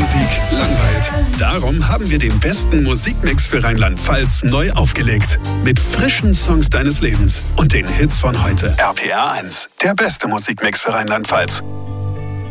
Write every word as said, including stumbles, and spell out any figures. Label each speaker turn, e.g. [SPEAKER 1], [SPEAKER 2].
[SPEAKER 1] Musik langweilt. Darum haben wir den besten Musikmix für Rheinland-Pfalz neu aufgelegt. Mit frischen Songs deines Lebens und den Hits von heute. R P R eins, der beste Musikmix für Rheinland-Pfalz.